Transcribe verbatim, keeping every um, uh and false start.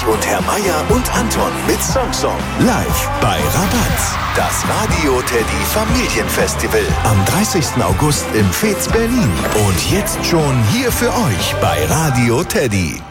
und Herr Meier und Anton mit Song Song. Live bei Rabatz. Das Radio Teddy Familienfestival. Am dreißigsten August im Fez Berlin. Und jetzt schon hier für euch bei Radio Teddy.